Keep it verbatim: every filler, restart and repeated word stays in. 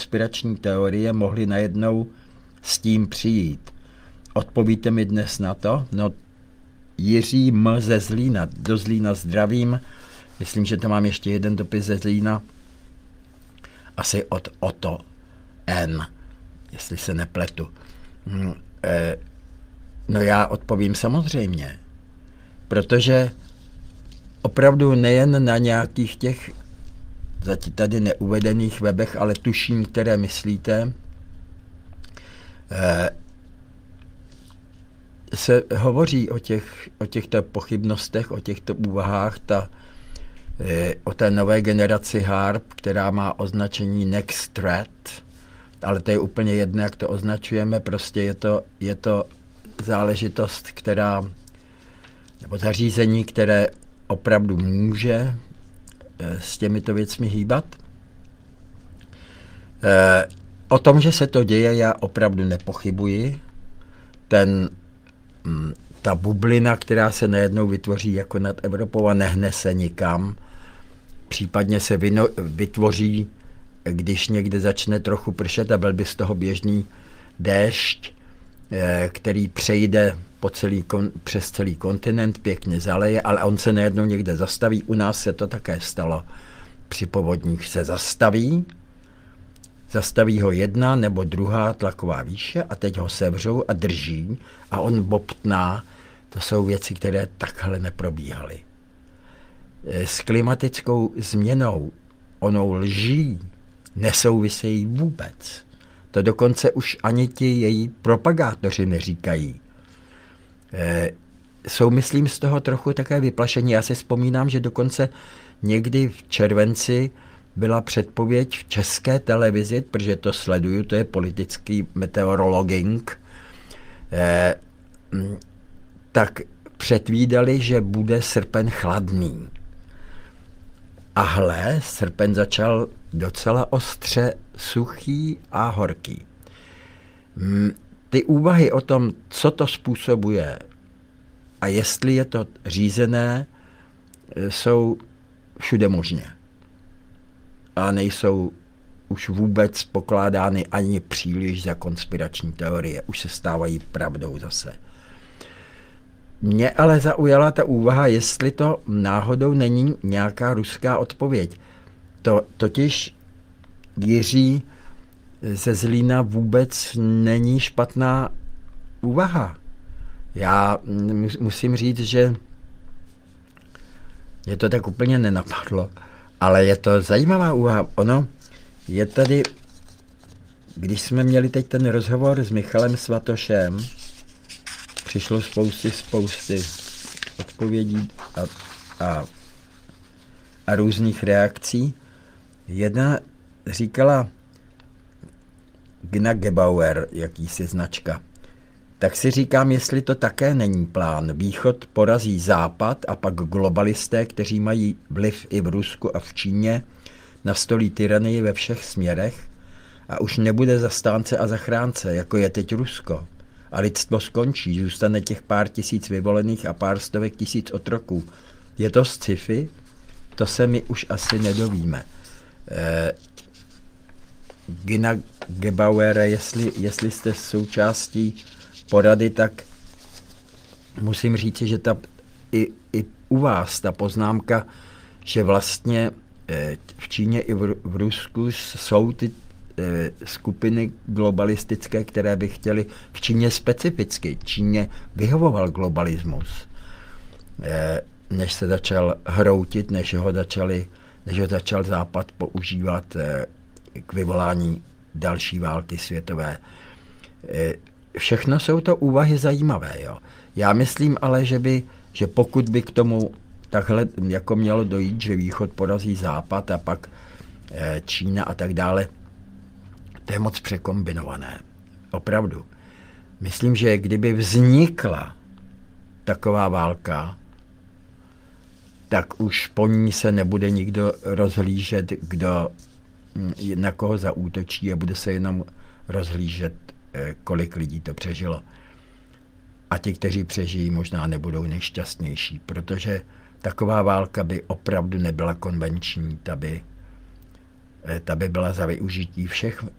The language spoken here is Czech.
konspirační teorie mohly najednou s tím přijít? Odpovíte mi dnes na to? No, Jiří M. ze Zlína. Do Zlína zdravím. Myslím, že tam mám ještě jeden dopis ze Zlína. Asi od Otto N., jestli se nepletu. Hmm, eh, no já odpovím samozřejmě. Protože opravdu nejen na nějakých těch zatím tady neuvedených webech, ale tuším, které myslíte, eh, se hovoří o, těch, o těchto pochybnostech, o těchto úvahách, ta, e, o té nové generaci HAARP, která má označení Next Threat, ale to je úplně jedno, jak to označujeme, prostě je to, je to záležitost, která, nebo zařízení, které opravdu může e, s těmito věcmi hýbat. E, o tom, že se to děje, já opravdu nepochybuji. Ten ta bublina, která se najednou vytvoří jako nad Evropou a nehne se nikam, případně se vyno, vytvoří, když někde začne trochu pršet a byl by z toho běžný déšť, který přejde po celý, přes celý kontinent, pěkně zaleje, ale on se najednou někde zastaví. U nás se to také stalo. Při povodních se zastaví, zastaví ho jedna nebo druhá tlaková výše a teď ho sevřou a drží a on bobtná. To jsou věci, které takhle neprobíhaly. S klimatickou změnou, onou lží, nesouvisejí vůbec. To dokonce už ani ti její propagátoři neříkají. E, jsou, myslím, z toho trochu také vyplašení. Já si vzpomínám, že dokonce někdy v červenci byla předpověď v České televizi, protože to sleduju, to je politický meteorologing, eh, tak předvídali, že bude srpen chladný. A hle, srpen začal docela ostře suchý a horký. Ty úvahy o tom, co to způsobuje a jestli je to řízené, jsou všude možně. A nejsou už vůbec pokládány ani příliš za konspirační teorie. Už se stávají pravdou zase. Mě ale zaujala ta úvaha, jestli to náhodou není nějaká ruská odpověď. To totiž Jiří ze Zlína vůbec není špatná úvaha. Já musím říct, že mě to tak úplně nenapadlo. Ale je to zajímavá úvaha. Ono je tady, když jsme měli teď ten rozhovor s Michalem Svatošem, přišlo spousty, spousty odpovědí a, a, a různých reakcí. Jedna říkala Gna Gebauer, jakýsi značka. Tak si říkám, jestli to také není plán. Východ porazí západ a pak globalisté, kteří mají vliv i v Rusku a v Číně, nastolí tyranii ve všech směrech a už nebude zastánce a zachránce, jako je teď Rusko. A lidstvo skončí, zůstane těch pár tisíc vyvolených a pár stovek tisíc otroků. Je to sci-fi? To se my už asi nedovíme. Eh, Gina Gebauer, jestli, jestli jste součástí porady, tak musím říct, že ta, i, i u vás ta poznámka, že vlastně eh, v Číně i v, v Rusku jsou ty eh, skupiny globalistické, které by chtěly v Číně specificky. Číně vyhovoval globalismus, eh, než se začal hroutit, než ho, začali, než ho začal Západ používat eh, k vyvolání další války světové. Eh, Všechno jsou to úvahy zajímavé. Jo. Já myslím ale, že, by, že pokud by k tomu takhle jako mělo dojít, že východ porazí západ a pak eh, Čína a tak dále, to je moc překombinované. Opravdu. Myslím, že kdyby vznikla taková válka, tak už po ní se nebude nikdo rozhlížet, kdo na koho zaútočí a bude se jenom rozhlížet, kolik lidí to přežilo. A ti, kteří přežijí, možná nebudou nejšťastnější, protože taková válka by opravdu nebyla konvenční, ta by, ta by byla za využití všech